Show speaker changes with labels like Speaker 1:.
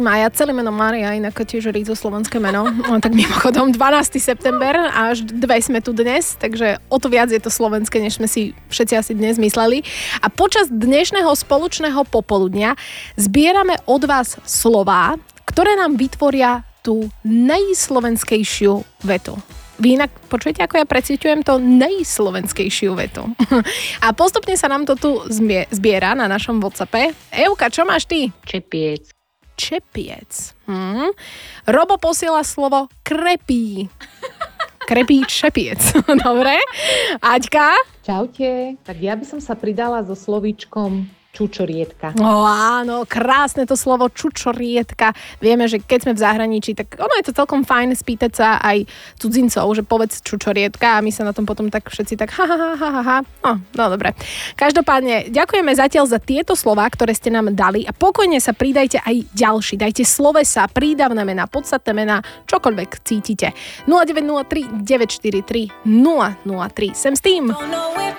Speaker 1: mája, celé meno Mária, inak tiež rídzo slovenské meno. No, tak mimochodom 12. september a až 2 sme tu dnes, takže o to viac je to slovenské, než sme si všetci asi dnes mysleli. A počas dnešného spoločného popoludnia zbierame od vás slová, ktoré nám vytvoria tú najslovenskejšiu vetu. Vy inak počujete, ako ja preciťujem to najslovenskejšiu vetu. A postupne sa nám to tu zbiera na našom WhatsAppe. Euka, čo máš ty?
Speaker 2: Čepiec.
Speaker 1: Čepiec. Robo posiela slovo krepí. Krepí čepiec. Dobre. Aťka?
Speaker 3: Čaute. Tak ja by som sa pridala so slovíčkom čučorietka.
Speaker 1: Áno, krásne to slovo čučorietka. Vieme, že keď sme v zahraničí, tak ono je to celkom fajn spýtať sa aj cudzincov, že povedz čučorietka a my sa na tom potom tak všetci tak ha. No dobre. Každopádne, ďakujeme zatiaľ za tieto slová, ktoré ste nám dali a pokojne sa pridajte aj ďalší. Dajte slovesa, prídavné mená, podstatné mená, čokoľvek cítite. 0903 943 003. Sem s tým.